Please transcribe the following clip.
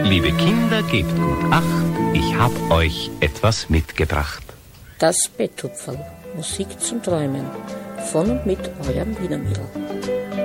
Liebe Kinder, gebt gut Acht, ich hab euch etwas mitgebracht. Das Betthupferl, Musik zum Träumen, von und mit eurem Wiener Mädel.